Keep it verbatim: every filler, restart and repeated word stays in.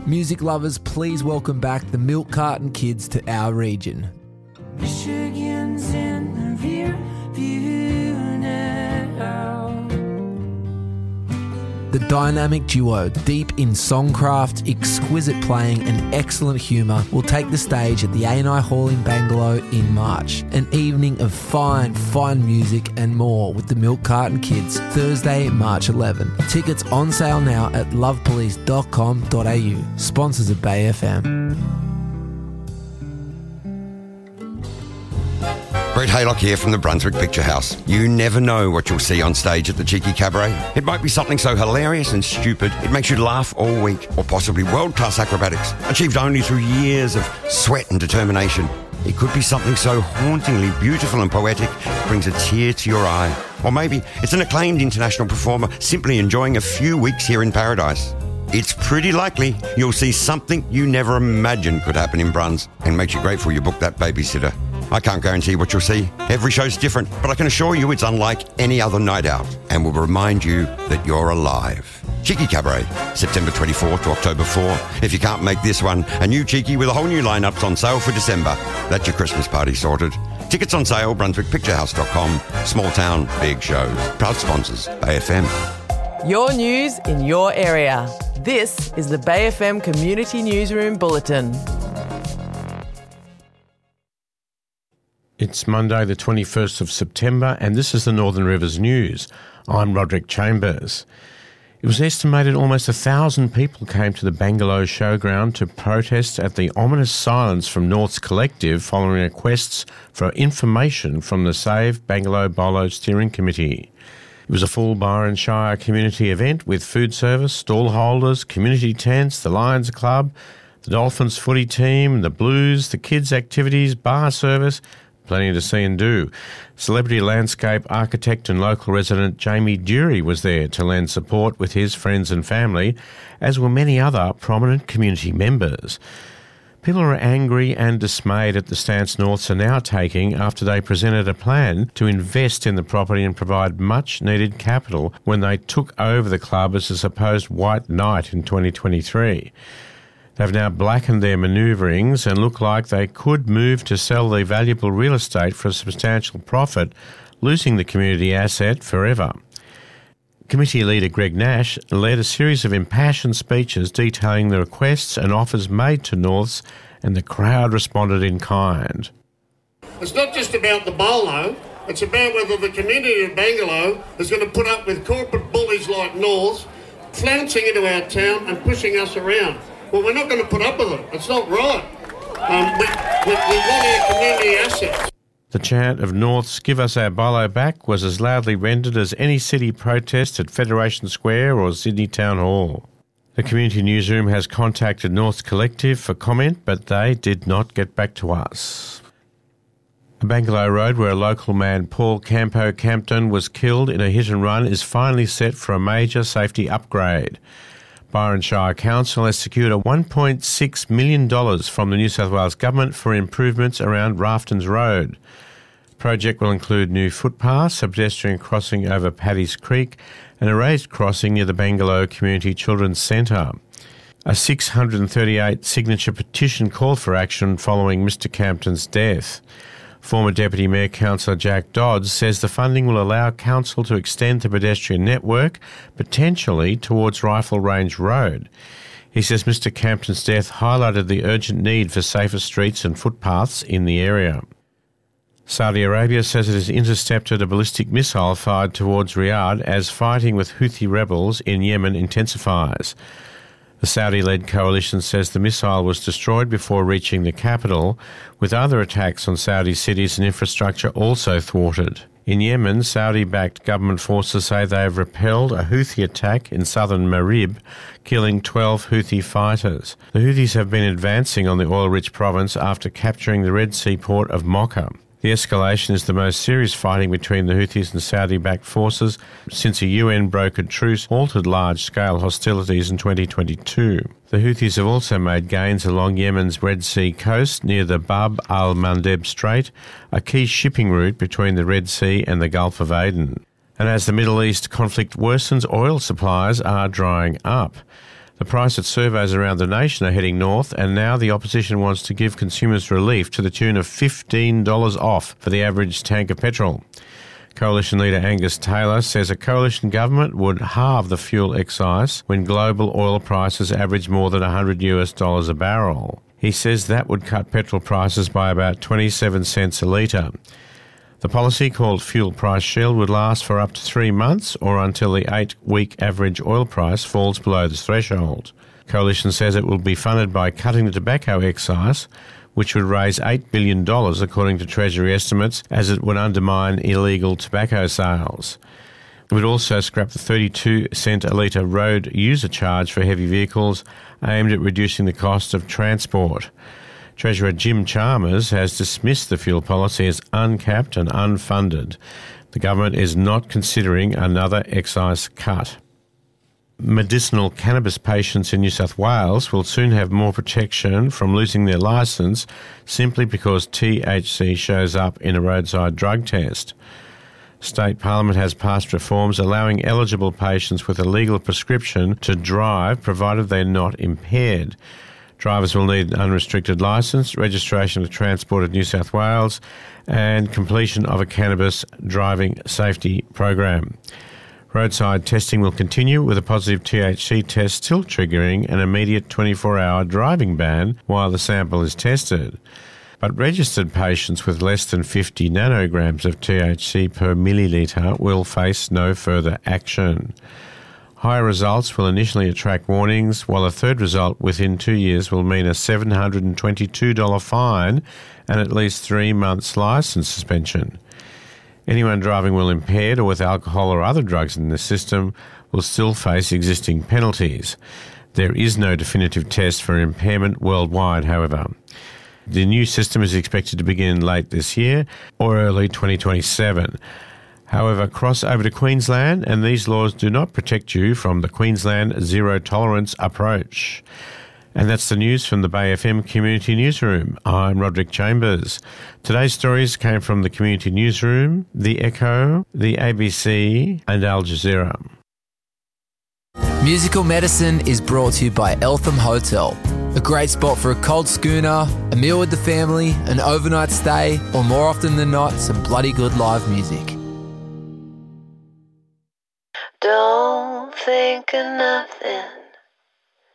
Music lovers, please welcome back the Milk Carton Kids to our region. Michigan's in the rear view now. The dynamic duo, deep in songcraft, exquisite playing and excellent humour, will take the stage at the A and I Hall in Bangalow in March. An evening of fine, fine music and more with the Milk Carton Kids, Thursday, March eleventh. Tickets on sale now at love police dot com dot a u. Sponsors of Bay F M. Brett Haylock here from the Brunswick Picture House. You never know what you'll see on stage at the Cheeky Cabaret. It might be something so hilarious and stupid it makes you laugh all week, or possibly world-class acrobatics, achieved only through years of sweat and determination. It could be something so hauntingly beautiful and poetic it brings a tear to your eye. Or maybe it's an acclaimed international performer simply enjoying a few weeks here in paradise. It's pretty likely you'll see something you never imagined could happen in Bruns, and makes you grateful you booked that babysitter. I can't guarantee what you'll see. Every show's different, but I can assure you it's unlike any other night out and will remind you that you're alive. Cheeky Cabaret, September twenty-fourth to October fourth. If you can't make this one, a new Cheeky with a whole new lineups on sale for December. That's your Christmas party sorted. Tickets on sale, brunswick picture house dot com. Small town, big shows. Proud sponsors, Bay F M. Your news in your area. This is the Bay F M Community Newsroom Bulletin. It's Monday the twenty-first of September and this is the Northern Rivers News. I'm Roderick Chambers. It was estimated almost a thousand people came to the Bangalow Showground to protest at the ominous silence from North's Collective following requests for information from the Save Bangalow Bolo Steering Committee. It was a full Byron Shire community event with food service, stall holders, community tents, the Lions Club, the Dolphins footy team, the Blues, the kids' activities, bar service. Plenty to see and do. Celebrity landscape architect and local resident Jamie Dury was there to lend support with his friends and family, as were many other prominent community members. People are angry and dismayed at the stance Norths are now taking after they presented a plan to invest in the property and provide much-needed capital when they took over the club as a supposed white knight in twenty twenty-three. They've now blackened their manoeuvrings and look like they could move to sell the valuable real estate for a substantial profit, losing the community asset forever. Committee leader Greg Nash led a series of impassioned speeches detailing the requests and offers made to Norths, and the crowd responded in kind. It's not just about the bolo, it's about whether the community of Bangalow is going to put up with corporate bullies like Norths flouncing into our town and pushing us around. Well, we're not going to put up with it. It's not right. Um, we, we, we want our community assets. The chant of Norths Give Us Our Bolo Back was as loudly rendered as any city protest at Federation Square or Sydney Town Hall. The Community Newsroom has contacted Norths Collective for comment, but they did not get back to us. A Bangalow Road where a local man, Paul Campo Campton, was killed in a hit-and-run is finally set for a major safety upgrade. Byron Shire Council has secured a one point six million dollars from the New South Wales Government for improvements around Raftons Road. The project will include new footpaths, a pedestrian crossing over Paddy's Creek and a raised crossing near the Bangalow Community Children's Centre. A six hundred thirty-eight signature petition called for action following Mister Campton's death. Former Deputy Mayor Councillor Jack Dodds says the funding will allow Council to extend the pedestrian network, potentially towards Rifle Range Road. He says Mister Campton's death highlighted the urgent need for safer streets and footpaths in the area. Saudi Arabia says it has intercepted a ballistic missile fired towards Riyadh as fighting with Houthi rebels in Yemen intensifies. The Saudi-led coalition says the missile was destroyed before reaching the capital, with other attacks on Saudi cities and infrastructure also thwarted. In Yemen, Saudi-backed government forces say they have repelled a Houthi attack in southern Marib, killing twelve Houthi fighters. The Houthis have been advancing on the oil-rich province after capturing the Red Sea port of Mocha. The escalation is the most serious fighting between the Houthis and Saudi-backed forces since a U N-brokered truce halted large-scale hostilities in twenty twenty-two. The Houthis have also made gains along Yemen's Red Sea coast near the Bab al-Mandeb Strait, a key shipping route between the Red Sea and the Gulf of Aden. And as the Middle East conflict worsens, oil supplies are drying up. The price at servos around the nation are heading north, and now the opposition wants to give consumers relief to the tune of fifteen dollars off for the average tank of petrol. Coalition leader Angus Taylor says a coalition government would halve the fuel excise when global oil prices average more than one hundred US dollars a barrel. He says that would cut petrol prices by about twenty-seven cents a litre. The policy, called Fuel Price Shield, would last for up to three months or until the eight-week average oil price falls below this threshold. Coalition says it will be funded by cutting the tobacco excise, which would raise eight billion dollars according to Treasury estimates, as it would undermine illegal tobacco sales. It would also scrap the thirty-two cent a litre road user charge for heavy vehicles, aimed at reducing the cost of transport. Treasurer Jim Chalmers has dismissed the fuel policy as uncapped and unfunded. The government is not considering another excise cut. Medicinal cannabis patients in New South Wales will soon have more protection from losing their licence simply because T H C shows up in a roadside drug test. State Parliament has passed reforms allowing eligible patients with a legal prescription to drive, provided they're not impaired. Drivers will need an unrestricted licence, registration of Transport of New South Wales, and completion of a cannabis driving safety program. Roadside testing will continue, with a positive T H C test still triggering an immediate twenty-four hour driving ban while the sample is tested. But registered patients with less than fifty nanograms of T H C per millilitre will face no further action. Higher results will initially attract warnings, while a third result within two years will mean a seven hundred twenty-two dollars fine and at least three months licence suspension. Anyone driving while impaired or with alcohol or other drugs in the system will still face existing penalties. There is no definitive test for impairment worldwide, however. The new system is expected to begin late this year or early twenty twenty-seven. However, cross over to Queensland and these laws do not protect you from the Queensland zero tolerance approach. And that's the news from the Bay F M Community Newsroom. I'm Roderick Chambers. Today's stories came from the Community Newsroom, The Echo, the A B C and Al Jazeera. Musical Medicine is brought to you by Eltham Hotel. A great spot for a cold schooner, a meal with the family, an overnight stay, or more often than not, some bloody good live music. Don't think of nothing.